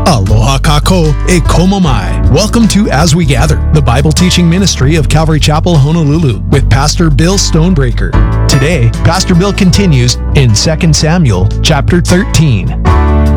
Aloha kako e komo mai. Welcome to As We Gather, the Bible teaching ministry of Calvary Chapel, Honolulu, with Pastor Bill Stonebreaker. Today, Pastor Bill continues in 2 Samuel chapter 13.